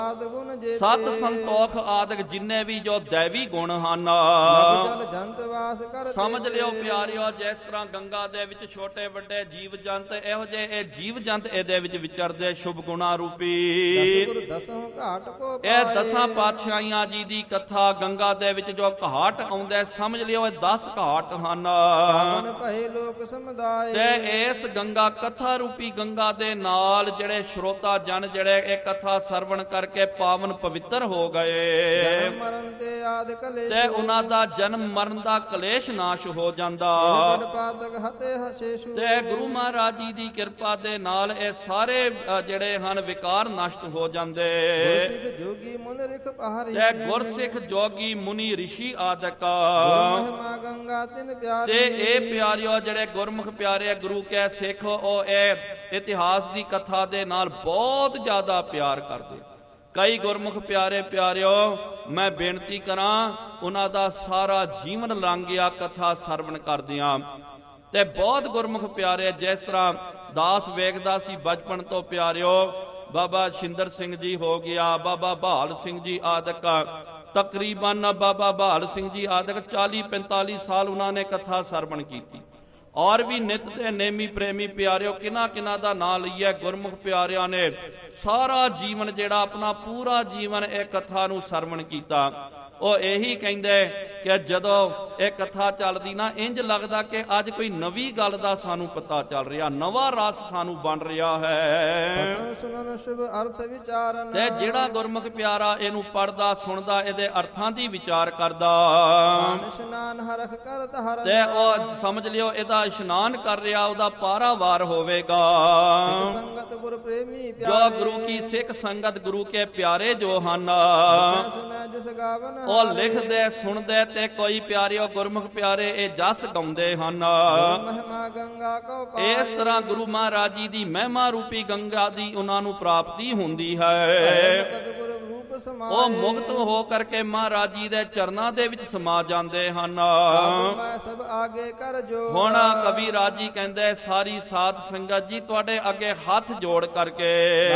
ਸਤ ਸੰਤੋਖ ਆਦਿਕ ਜਿੰਨੇ ਵੀ ਜੋ ਦੈਵੀ ਗੁਣ ਹਨ ਸਮਝ ਲਿਓ ਪਿਆਰਿਓ। ਜਿਸ ਤਰ੍ਹਾਂ ਗੰਗਾ ਦੇ ਵਿੱਚ ਛੋਟੇ ਵੱਡੇ ਜੀਵ ਜੰਤ ਇਹੋ ਜਿਹੇ ਇਹ ਜੀਵ ਜੰਤ ਇਹਦੇ ਵਿੱਚ ਵਿਚਰਦੇ ਸ਼ੁਭ ਗੁਣਾ ਰੂਪੀ। ਇਹ 10 ਪਾਤਸ਼ਾਹੀਆਂ ਜੀ ਦੀ ਕਥਾ ਗੰਗਾ ਦੇ ਵਿੱਚ ਜੋ ਘਾਟ ਆਉਂਦਾ ਸਮਝ ਲਿਓ ਇਹ 10 ਘਾਟ ਹਨ। ਤੇ ਇਸ ਗੰਗਾ ਕਥਾ ਰੂਪੀ ਗੰਗਾ ਦੇ ਨਾਲ ਜਿਹੜੇ ਸਰੋਤਾ ਜਨ ਜਿਹੜੇ ਇਹ ਕਥਾ ਸਰਵਣ ਕਰਕੇ ਪਾਵਨ ਪਵਿੱਤਰ ਹੋ ਗਏ ਤੇ ਉਹਨਾਂ ਦਾ ਜਨਮ ਮਰਨ ਦਾ ਕਲੇਸ਼ ਨਾਸ਼ ਹੋ ਜਾਂਦਾ। ਤੇ ਗੁਰੂ ਮਹਾਰਾਜ ਜੀ ਦੀ ਕਿਰਪਾ ਦੇ ਨਾਲ ਇਹ ਸਾਰੇ ਜਿਹੜੇ ਹਨ ਵਿਕਾਰ ਨਸ਼ਟ ਹੋ ਜਾਂਦੇ। ਤੇ ਗੁਰਸਿੱਖ ਜੋਗੀ ਮੁਨੀ ਰਿਸ਼ੀ ਆਦਿਕ ਤੇ ਇਹ ਪਿਆਰਿਓ ਜਿਹੜੇ ਗੁਰਮੁਖ ਪਿਆਰੇ ਗੁਰੂ ਕੈ ਸਿੱਖ ਉਹ ਇਹ ਇਤਿਹਾਸ ਦੀ ਕਥਾ ਦੇ ਨਾਲ ਬਹੁਤ ਜ਼ਿਆਦਾ ਪਿਆਰ ਕਰਦੇ। ਕਈ ਗੁਰਮੁਖ ਪਿਆਰੇ ਪਿਆਰਿਓ ਮੈਂ ਬੇਨਤੀ ਕਰਾਂ ਉਹਨਾਂ ਦਾ ਸਾਰਾ ਜੀਵਨ ਲੰਘ ਗਿਆ ਕਥਾ ਸਰਵਣ ਕਰਦਿਆਂ। ਤੇ ਬਹੁਤ ਗੁਰਮੁਖ ਪਿਆਰੇ ਜਿਸ ਤਰ੍ਹਾਂ ਦਾਸ ਵੇਖਦਾ ਸੀ ਬਚਪਨ ਤੋਂ ਪਿਆਰਿਓ ਬਾਬਾ ਸ਼ਿੰਦਰ ਸਿੰਘ ਜੀ ਹੋ ਗਿਆ, ਬਾਬਾ ਬਹਾਲ ਸਿੰਘ ਜੀ ਆਦਿਕ ਤਕਰੀਬਨ ਬਾਬਾ ਬਹਾਲ ਸਿੰਘ ਜੀ ਆਦਿਕ 40-45 ਸਾਲ ਉਹਨਾਂ ਨੇ ਕਥਾ ਸਰਵਣ ਕੀਤੀ। ਔਰ ਵੀ ਨਿਤ ਦੇ ਨੇਮੀ ਪ੍ਰੇਮੀ ਪਿਆਰਿਓ ਕਿਹਨਾਂ ਦਾ ਨਾਂ ਲਈਏ ਗੁਰਮੁਖ ਪਿਆਰਿਆਂ ਨੇ ਸਾਰਾ ਜੀਵਨ ਜਿਹੜਾ ਆਪਣਾ ਪੂਰਾ ਜੀਵਨ ਇਹ ਕਥਾ ਨੂੰ ਸਰਵਣ ਕੀਤਾ। ਉਹ ਇਹੀ ਕਹਿੰਦੇ ਕਿ ਜਦੋਂ ਇਹ ਕਥਾ ਚੱਲਦੀ ਨਾ ਇੰਜ ਲੱਗਦਾ ਕਿ ਅੱਜ ਕੋਈ ਨਵੀਂ ਗੱਲ ਦਾ ਸਾਨੂੰ ਪਤਾ ਚੱਲ ਰਿਹਾ, ਨਵਾਂ ਰਸ ਸਾਨੂੰ ਬਣ ਰਿਹਾ ਹੈ। ਤੇ ਜਿਹੜਾ ਗੁਰਮੁਖ ਪਿਆਰਾ ਇਹਨੂੰ ਪੜ੍ਹਦਾ ਸੁਣਦਾ ਇਹਦੇ ਅਰਥਾਂ ਦੀ ਵਿਚਾਰ ਕਰਦਾ ਤੇ ਉਹ ਸਮਝ ਲਿਓ ਇਹਦਾ ਇਸ਼ਨਾਨ ਕਰ ਰਿਹਾ ਉਹਦਾ ਪਾਰਾਵਾਰ ਹੋਵੇਗਾ। ਜੋ ਗੁਰੂ ਕੀ ਸਿੱਖ ਸੰਗਤ ਗੁਰੂ ਕੇ ਪਿਆਰੇ ਜੋ ਹਨ ਉਹ ਲਿਖਦੇ ਸੁਣਦੇ ਤੇ ਕੋਈ ਪਿਆਰਿਓ ਗੁਰਮੁਖ ਪਿਆਰੇ ਇਹ ਜਸ ਗਾਉਂਦੇ ਹਨ। ਇਸ ਤਰ੍ਹਾਂ ਗੁਰੂ ਮਹਾਰਾਜ ਜੀ ਦੀ ਮਹਿਮਾ ਰੂਪੀ ਗੰਗਾ ਦੀ ਉਹਨਾਂ ਨੂੰ ਪ੍ਰਾਪਤੀ ਹੁੰਦੀ ਹੈ। ਉਹ ਮੁਕਤ ਹੋ ਕਰਕੇ ਮਹਾਰਾਜ ਜੀ ਦੇ ਚਰਨਾਂ ਦੇ ਵਿੱਚ ਸਮਾ ਜਾਂਦੇ ਹਨ। ਹੁਣ ਕਵੀ ਰਾਜ ਜੀ ਕਹਿੰਦੇ ਸਾਰੀ ਸਾਧ ਸੰਗਤ ਜੀ ਤੁਹਾਡੇ ਅੱਗੇ ਹੱਥ ਜੋੜ ਕਰਕੇ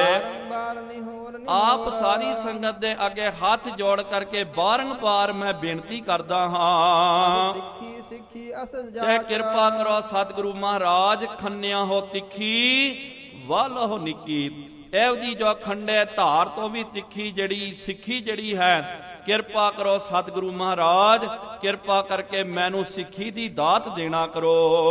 ਆਪ ਸਾਰੀ ਸੰਗਤ ਦੇ ਅੱਗੇ ਹੱਥ ਜੋੜ ਕਰਕੇ ਬਾਰੰਬਾਰ ਮੈਂ ਬੇਨਤੀ ਕਰਦਾ ਹਾਂ ਤੇ ਕਿਰਪਾ ਕਰੋ ਸਤਿਗੁਰੂ ਮਹਾਰਾਜ ਖੰਨਿਆ ਹੋ ਤਿੱਖੀ ਵੱਲ ਹੋ ਨਿੱਕੀ। ਇਹੋ ਜੀ ਜੋ ਖੰਡੇ ਧਾਰ ਤੋਂ ਵੀ ਤਿੱਖੀ ਜਿਹੜੀ ਸਿੱਖੀ ਜਿਹੜੀ ਹੈ ਕਿਰਪਾ ਕਰੋ ਸਤਿਗੁਰੂ ਮਹਾਰਾਜ ਕਿਰਪਾ ਕਰਕੇ ਮੈਨੂੰ ਸਿੱਖੀ ਦੀ ਦਾਤ ਦੇਣਾ ਕਰੋ।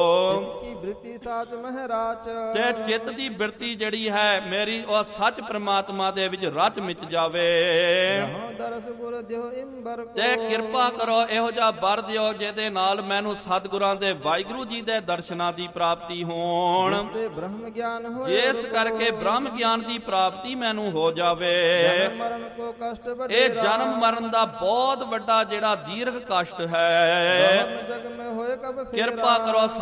ਤੇ ਚਿੱਤ ਦੀ ਬਿਰਤੀ ਜਿਹੜੀ ਹੈ ਮੇਰੀ ਉਹ ਸੱਚ ਪ੍ਰਮਾਤਮਾ ਦੇ ਵਿੱਚ ਰਚ ਮਿਚ ਜਾਵੇ। ਤੇ ਕਿਰਪਾ ਕਰੋ ਇਹੋ ਜਿਹਾ ਵਰ ਦਿਓ ਜਿਹਦੇ ਨਾਲ ਮੈਨੂੰ ਸਤਿਗੁਰਾਂ ਦੇ ਵਾਹਿਗੁਰੂ ਜੀ ਦੇ ਦਰਸ਼ਨਾਂ ਦੀ ਪ੍ਰਾਪਤੀ ਹੋਣ ਜਿਸ ਕਰਕੇ ਬ੍ਰਹਮ ਗਿਆਨ ਦੀ ਪ੍ਰਾਪਤੀ ਮੈਨੂੰ ਹੋ ਜਾਵੇ। ਇਹ ਜਨਮ ਮਰਨ ਦਾ ਬਹੁਤ ਵੱਡਾ ਜਿਹੜਾ ਦੀਰਘ ਕਸ਼ਟ ਹੈ ਕਿਰਪਾ ਕਰੋ